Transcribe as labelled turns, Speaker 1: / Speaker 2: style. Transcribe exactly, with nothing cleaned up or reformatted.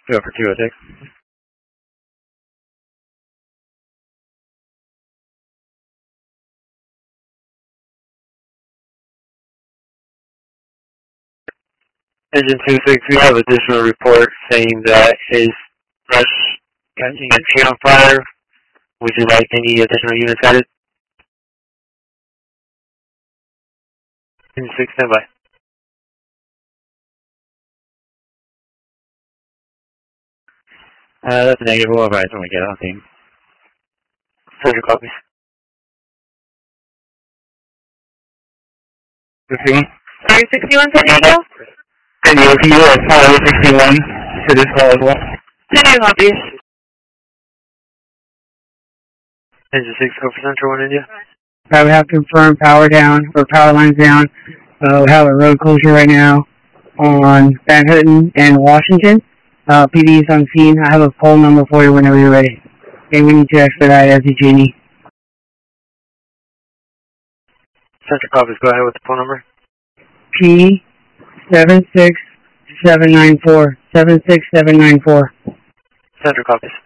Speaker 1: Go for two oh six. Engine two six, we have additional report saying that his brush catching a tree on fire. Would you like any additional units added? Engine six, stand by. Uh, that's a negative. We'll advise when we get on team. Send your copies. sixty-one?
Speaker 2: Sorry, sixty-one San Diego?
Speaker 3: San Diego, can you uh, follow sixty-one for this call as well?
Speaker 2: Send your copies.
Speaker 1: Engine six, go for Central One India.
Speaker 4: I would have confirmed power down, or power lines down. Uh, we have a road closure right now on Van Houten and Washington. Uh, P D is on scene. I have a poll number for you whenever you're ready. Okay, we need to expedite as a genie.
Speaker 1: Central copies, go ahead with the phone number.
Speaker 4: P seven six seven nine four. seven six seven nine four.
Speaker 1: Central copies.